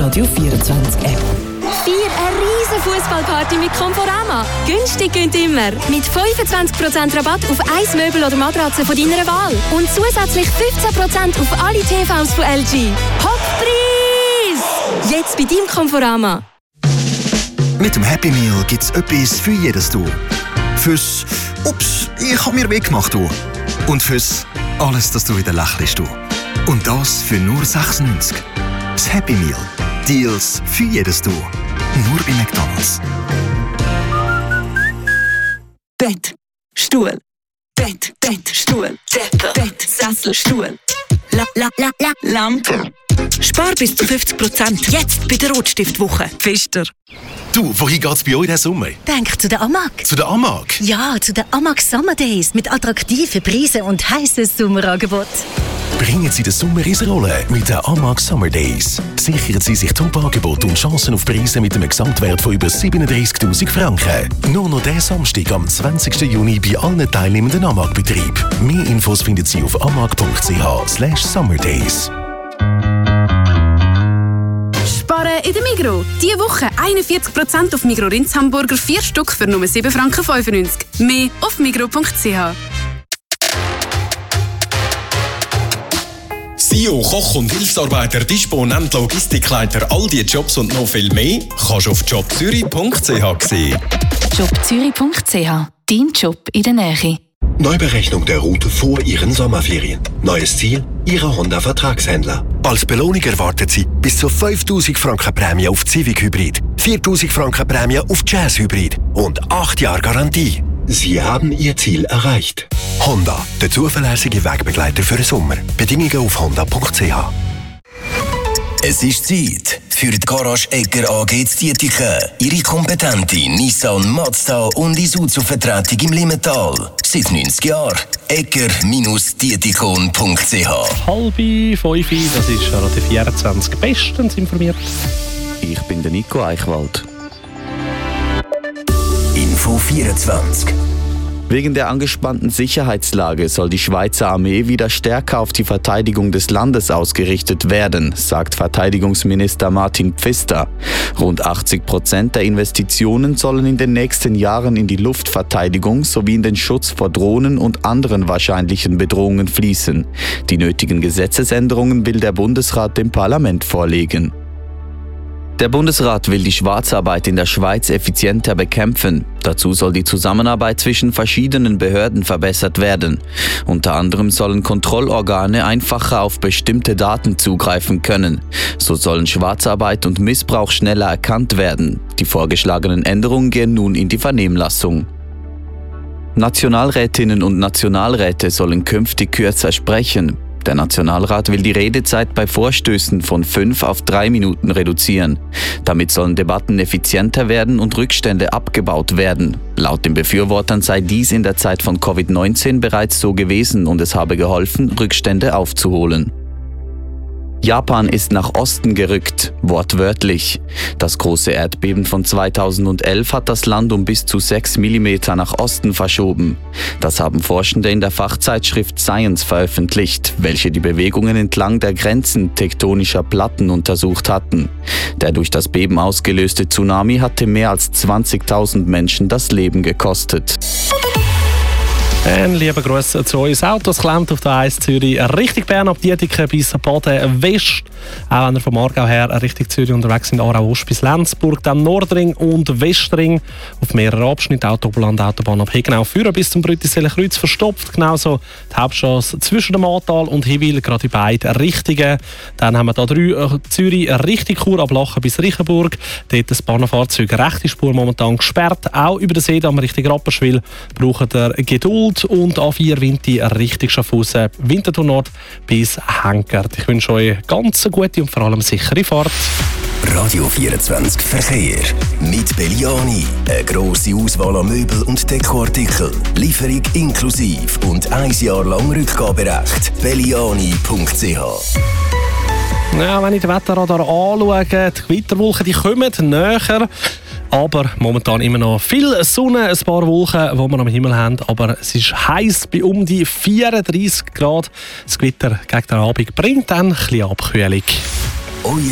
Radio 24 App. Feier eine riesen Fußballparty mit Conforama. Günstig gönnt immer. Mit 25% Rabatt auf ein Möbel oder Matratze von deiner Wahl. Und zusätzlich 15% auf alle TVs von LG. Hochpreis! Jetzt bei deinem Conforama. Mit dem Happy Meal gibt es etwas für jedes Du. Fürs «Ups, ich habe mir weh gemacht» Du. Und fürs «Alles, dass du wieder lächelst» Du. Und das für nur 96. Das Happy Meal. Deals für jedes Du. Nur bei McDonald's. Bett, Stuhl. Bett, Stuhl. Bett, Sessel, Stuhl. Lampe. Spar bis zu 50%. Jetzt bei der Rotstiftwoche. Pfister. Du, wohin geht's bei euch diesen Sommer? Denk zu der AMAG. Zu der AMAG? Ja, zu der AMAG Summer Days mit attraktiven Preisen und heissen Sommerangeboten. Bringen Sie den Sommer ins Rollen mit den AMAG Summer Days. Sichern Sie sich Top-Angebote und Chancen auf Preise mit einem Gesamtwert von über 37'000 Franken. Nur noch diesen Samstag am 20. Juni bei allen teilnehmenden AMAG-Betrieben. Mehr Infos finden Sie auf amag.ch/summerdays. Sparen in der Migros. Diese Woche 41% auf Migros Rinds Hamburger, 4 Stück für nur 7,95 Franken. Mehr auf migros.ch. CEO, Koch und Hilfsarbeiter, Disponent, Logistikleiter, all diese Jobs und noch viel mehr kannst du auf jobzürich.ch sehen. jobzürich.ch. Dein Job in der Nähe. Neuberechnung der Route vor Ihren Sommerferien. Neues Ziel, Ihre Honda-Vertragshändler. Als Belohnung erwartet Sie bis zu 5'000 Franken Prämie auf Civic Hybrid, 4'000 Franken Prämie auf Jazz Hybrid und 8 Jahre Garantie. Sie haben Ihr Ziel erreicht. Honda, der zuverlässige Wegbegleiter für den Sommer. Bedingungen auf honda.ch. Es ist Zeit für die Garage Egger AG zu Dietiken. Ihre kompetente Nissan, Mazda und Isuzu-Vertretung im Limmental. Seit 90 Jahren. Egger-dietikon.ch. 4:30, das ist Radio 24. Bestens informiert. Ich bin der Nico Eichwald. Info 24. Wegen der angespannten Sicherheitslage soll die Schweizer Armee wieder stärker auf die Verteidigung des Landes ausgerichtet werden, sagt Verteidigungsminister Martin Pfister. Rund 80% der Investitionen sollen in den nächsten Jahren in die Luftverteidigung sowie in den Schutz vor Drohnen und anderen wahrscheinlichen Bedrohungen fließen. Die nötigen Gesetzesänderungen will der Bundesrat dem Parlament vorlegen. Der Bundesrat will die Schwarzarbeit in der Schweiz effizienter bekämpfen. Dazu soll die Zusammenarbeit zwischen verschiedenen Behörden verbessert werden. Unter anderem sollen Kontrollorgane einfacher auf bestimmte Daten zugreifen können. So sollen Schwarzarbeit und Missbrauch schneller erkannt werden. Die vorgeschlagenen Änderungen gehen nun in die Vernehmlassung. Nationalrätinnen und Nationalräte sollen künftig kürzer sprechen. Der Nationalrat will die Redezeit bei Vorstößen von 5 auf 3 Minuten reduzieren. Damit sollen Debatten effizienter werden und Rückstände abgebaut werden. Laut den Befürwortern sei dies in der Zeit von Covid-19 bereits so gewesen und es habe geholfen, Rückstände aufzuholen. Japan ist nach Osten gerückt, wortwörtlich. Das große Erdbeben von 2011 hat das Land um bis zu 6 mm nach Osten verschoben. Das haben Forschende in der Fachzeitschrift Science veröffentlicht, welche die Bewegungen entlang der Grenzen tektonischer Platten untersucht hatten. Der durch das Beben ausgelöste Tsunami hatte mehr als 20.000 Menschen das Leben gekostet. Ein lieber Gruß zu uns. Autos klemmt auf der 1 Zürich Richtung Bern ab Dietiken bis Baden West. Auch wenn ihr vom Aargau her Richtung Zürich unterwegs sind, Aarau Ost bis Lenzburg, dann Nordring und Westring. Auf mehreren Abschnitten Autobahn, Autobahn ab Hegenau führen bis zum Brüttiseler Kreuz verstopft. Genauso die Hauptstrasse zwischen dem Ahrtal und Hiwil, gerade in beiden Richtungen. Dann haben wir da 3 Zürich Richtung Chur ab Lachen bis Reichenburg. Dort das Bahnfahrzeug rechte Spur momentan gesperrt. Auch über den Seedamm Richtung Rapperswil braucht ihr Geduld. Und A4 Winti Richtung Schaffhausen, Winterthur Nord bis Henkert. Ich wünsche euch ganz eine gute und vor allem sichere Fahrt. Radio 24 Verkehr mit Belliani. Eine grosse Auswahl an Möbel- und Dekoartikeln. Lieferung inklusiv und 1 Jahr lang Rückgaberecht. Belliani.ch. Ja, wenn ich den Wetterradar anschaue, die Gewitterwolken die kommen näher. Aber momentan immer noch viel Sonne, ein paar Wolken, die wir am Himmel haben. Aber es ist heiß bei um die 34 Grad. Das Gewitter gegen den Abend bringt dann ein bisschen Abkühlung. Euer